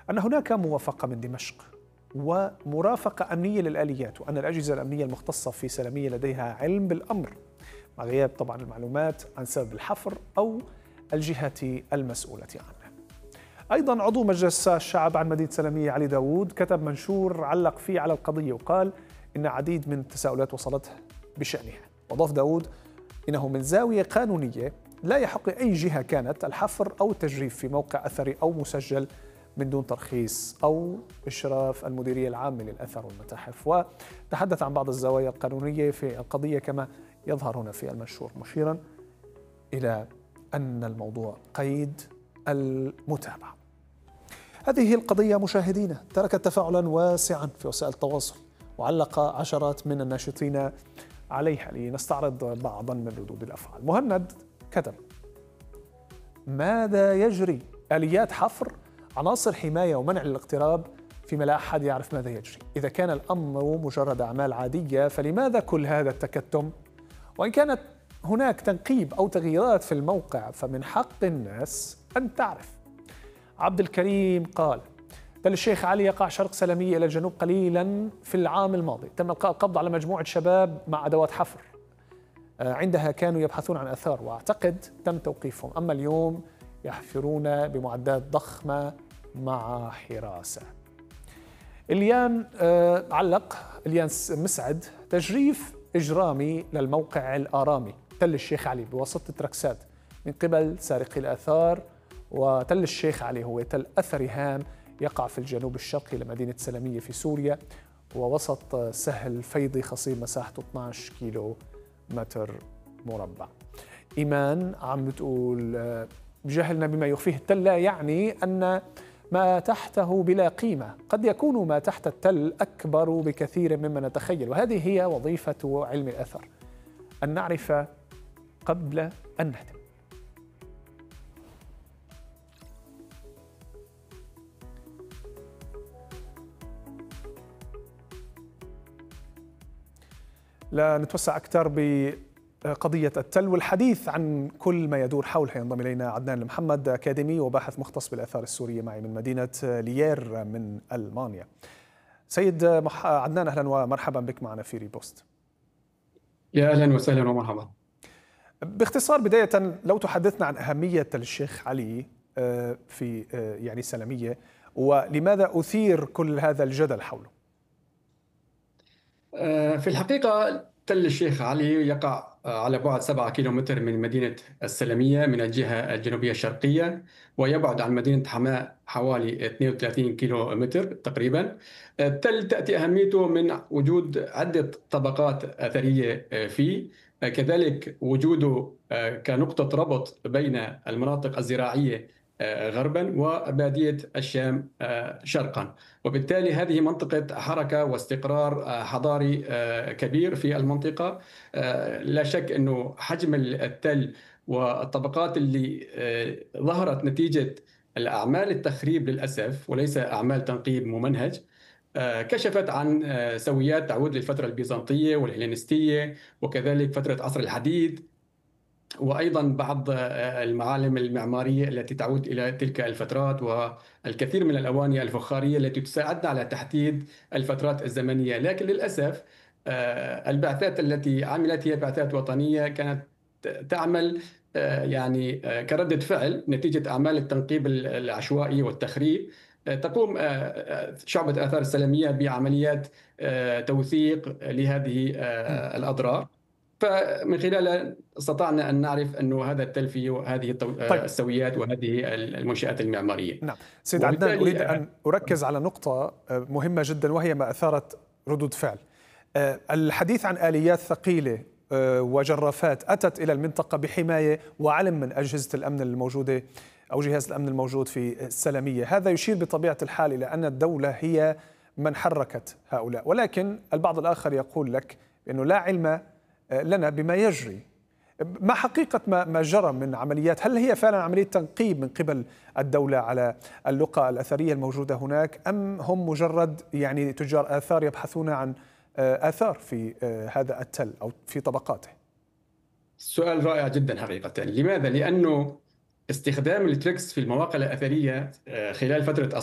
أن هناك موافقة من دمشق ومرافقة أمنية للآليات، وأن الأجهزة الأمنية المختصة في سلمية لديها علم بالأمر، مع غياب طبعا المعلومات عن سبب الحفر أو الجهات المسؤولة عنه. أيضا عضو مجلس الشعب عن مدينة سلمية علي داود كتب منشور علق فيه على القضية وقال إن عديد من التساؤلات وصلته بشأنها. وضاف داود إنه من زاوية قانونية لا يحق أي جهة كانت الحفر أو التجريف في موقع أثري أو مسجل من دون ترخيص أو إشراف المديرية العامة للأثر والمتاحف. وتحدث عن بعض الزوايا القانونية في القضية كما يظهر هنا في المنشور، مشيرا إلى أن الموضوع قيد المتابعة. هذه القضية مشاهدينا تركت تفاعلا واسعا في وسائل التواصل، وعلق عشرات من الناشطين عليها. لنستعرض بعضا من ردود الأفعال. مهند كتب: ماذا يجري؟ آليات حفر، عناصر حماية ومنع الاقتراب، فيما لا أحد يعرف ماذا يجري. إذا كان الأمر مجرد أعمال عادية فلماذا كل هذا التكتم؟ وإن كانت هناك تنقيب أو تغييرات في الموقع فمن حق الناس أن تعرف. عبد الكريم قال: تل الشيخ علي يقع شرق سلمية إلى الجنوب قليلا في العام الماضي، تم إلقاء القبض على مجموعة شباب مع أدوات حفر، عندها كانوا يبحثون عن آثار وأعتقد تم توقيفهم، أما اليوم يحفرون بمعدات ضخمة مع حراسة. اليان علق اليان مسعد: تجريف إجرامي للموقع الآرامي تل الشيخ علي بواسطة ركسات من قبل سارقي الآثار. وتل الشيخ علي هو تل أثري هام يقع في الجنوب الشرقي لمدينة سلمية في سوريا، ووسط سهل فيضي خصيب مساحته 12 كيلو متر مربع. إيمان عم بتقول: جهلنا بما يخفيه التل لا يعني أن ما تحته بلا قيمة، قد يكون ما تحت التل أكبر بكثير مما نتخيل، وهذه هي وظيفة علم الأثر، أن نعرف قبل أن نهدم. لا نتوسع أكثر بقضية التل والحديث عن كل ما يدور حولها ينضم إلينا عدنان المحمد، أكاديمي وباحث مختص بالآثار السورية معي من مدينة ليير من ألمانيا. سيد عدنان، أهلا ومرحبا بك معنا في ريبوست. يا أهلا وسهلا ومرحبا. باختصار بداية لو تحدثنا عن أهمية تل الشيخ علي في يعني سلمية، ولماذا أثير كل هذا الجدل حوله؟ في الحقيقة تل الشيخ علي يقع على بعد 7 كيلومتر من مدينة السلمية من الجهة الجنوبية الشرقية، ويبعد عن مدينة حماة حوالي 32 كيلومتر تقريبا. التل تأتي أهميته من وجود عدة طبقات أثرية فيه، كذلك وجوده كنقطة ربط بين المناطق الزراعية غربا وبادية الشام شرقا، وبالتالي هذه منطقة حركة واستقرار حضاري كبير في المنطقة. لا شك أنه حجم التل والطبقات اللي ظهرت نتيجة الأعمال التخريب للأسف وليس أعمال تنقيب ممنهج كشفت عن سويات تعود للفترة البيزنطية والهلينستية وكذلك فترة عصر الحديد، وأيضا بعض المعالم المعمارية التي تعود إلى تلك الفترات والكثير من الأواني الفخارية التي تساعدنا على تحديد الفترات الزمنية. لكن للأسف البعثات التي عملت هي بعثات وطنية كانت تعمل يعني كردة فعل نتيجة أعمال التنقيب العشوائي والتخريب. تقوم شعبة آثار السلمية بعمليات توثيق لهذه الأضرار، فمن خلالها استطعنا أن نعرف أنه هذا التل فيه هذه السويات وهذه المنشآت المعمارية. نعم سيد عدنان، أريد أن أركز على نقطة مهمة جدا وهي ما أثارت ردود فعل. الحديث عن آليات ثقيلة وجرافات أتت إلى المنطقة بحماية وعلم من أجهزة الأمن الموجودة أو جهاز الأمن الموجود في السلمية، هذا يشير بطبيعة الحال إلى أن الدولة هي من حركت هؤلاء، ولكن البعض الآخر يقول لك أنه لا علم لنا بما يجري. ما حقيقة ما جرى من عمليات؟ هل هي فعلا عملية تنقيب من قبل الدولة على اللقى الأثرية الموجودة هناك، أم هم مجرد يعني تجار آثار يبحثون عن آثار في هذا التل أو في طبقاته؟ سؤال رائع جدا حقيقة. لماذا؟ لأنه استخدام التريكس في المواقع الأثرية خلال فترة